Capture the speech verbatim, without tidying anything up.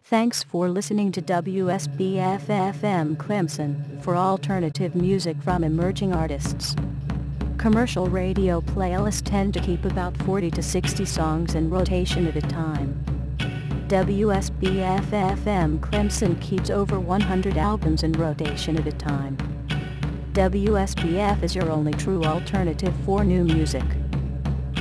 Thanks for listening to W S B F F M Clemson for alternative music from emerging artists. Commercial radio playlists tend to keep about forty to sixty songs in rotation at a time. W S B F F M Clemson keeps over one hundred albums in rotation at a time. W S B F is your only true alternative for new music.